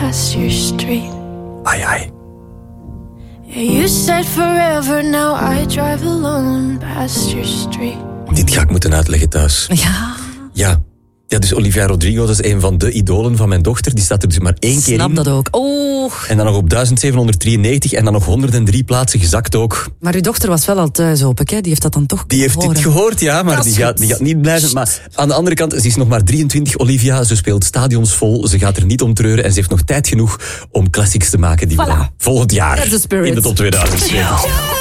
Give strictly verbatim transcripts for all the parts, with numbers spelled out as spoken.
past your street. Ai, ai. Yeah, you said forever, now I drive alone past your street. Dit ga ik moeten uitleggen thuis. Ja. Ja. Ja, dus Olivia Rodrigo, dat is een van de idolen van mijn dochter. Die staat er dus maar één keer in. Snap dat ook. Oh. En dan nog op duizend zevenhonderddrieënnegentig en dan nog honderddrie plaatsen gezakt ook. Maar uw dochter was wel al thuis, hoop ik, hè? Die heeft dat dan toch Die heeft horen. dit gehoord, ja, maar die gaat, die gaat niet blijven. Maar aan de andere kant, ze is nog maar drieëntwintig, Olivia. Ze speelt stadions vol, ze gaat er niet om treuren. En ze heeft nog tijd genoeg om classics te maken die Voilà. we dan volgend jaar in de top tweeduizend spelen.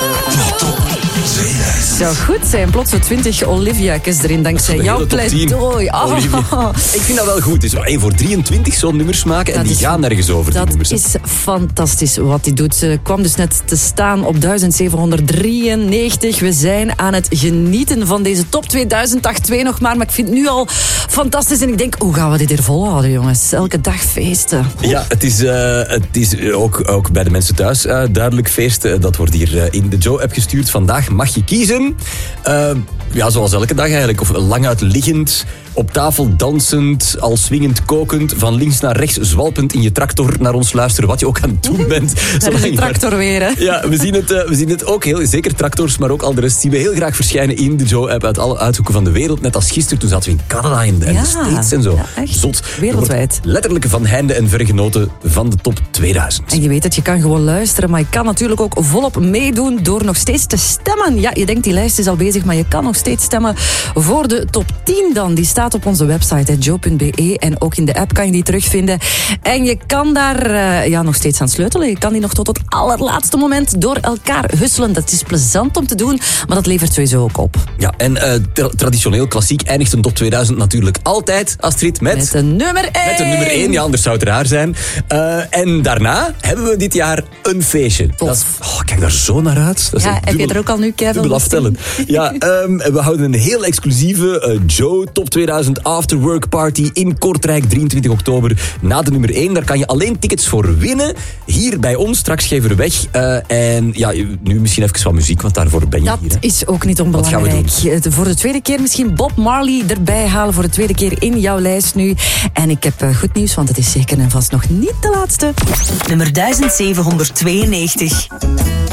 Zou goed zijn, plots zo twintig Olivia's erin, dankzij een jouw hele top tien. pleidooi. Oh. Olivia. Ik vind dat wel goed. Het is één voor drieëntwintig zo'n nummers maken en Dat die is- gaan nergens over, die Dat nummers. hè. is fantastisch wat hij doet. Ze kwam dus net te staan op duizend zevenhonderddrieënnegentig. We zijn aan het genieten van deze top tweeduizend. Dag twee nog maar, maar ik vind het nu al fantastisch. En ik denk, hoe gaan we dit hier volhouden, jongens? Elke dag feesten. Ja, het is, uh, het is ook, ook bij de mensen thuis uh, duidelijk feesten. Dat wordt hier uh, in de Joe-app gestuurd. Vandaag mag je kiezen. Uh, ja, zoals elke dag eigenlijk. Of languit liggend, op tafel dansend, al swingend kokend, van links naar rechts zwalpend in je tractor naar ons luisteren. Wat je ook aan het doen bent. Daar is Zolang die je maar- tractor weer, hè? Ja, we zien, het, uh, we zien het ook heel, zeker tractors, maar ook al de rest zien we heel graag verschijnen in de Joe-app uit alle uithoeken van de wereld. Net als gisteren, toen zaten we in Canada en de Ja. States en zo. Ja, echt. Zot. Wereldwijd. Er wordt letterlijk van heinde en verre genoten van de top tweeduizend. En je weet het, je kan gewoon luisteren, maar je kan natuurlijk ook volop meedoen door nog steeds te stemmen. Ja, je denkt die lijst is al bezig, maar je kan nog steeds stemmen voor de top tien dan. Die staat op onze website, joe punt be, en ook in de app kan je die terugvinden. En je kan daar uh, ja, nog steeds aan sleutelen. Je kan die nog tot het allerlaatste moment door elkaar husselen. Dat is plezant om te doen, maar dat levert sowieso ook op. Ja, en uh, tra- traditioneel klassiek eindigt een top tweeduizend natuurlijk altijd, Astrid, met... Met de nummer één. Met de nummer één, ja, anders zou het raar zijn. Uh, en daarna hebben we dit jaar een feestje. Dat is, oh, kijk daar zo naar uit. Dat is Ja, echt heb je dubbel- er ook al nu Kevin? dubbel aftellen. Ja, um, we houden een heel exclusieve uh, Joe Top tweeduizend Afterwork Party in Kortrijk, drieëntwintig oktober, na de nummer één. Daar kan je alleen tickets voor winnen. Hier bij ons, straks geven we weg. Uh, en ja, nu misschien even wat muziek, want daarvoor ben je Dat hier. Hè. is ook niet Wat gaan onbelangrijk. we De- Voor de tweede keer misschien Bob Marley erbij halen. Voor de tweede keer in jouw lijst nu. En ik heb uh, goed nieuws, want het is zeker en vast nog niet de laatste. Nummer duizend zevenhonderdtweeënnegentig.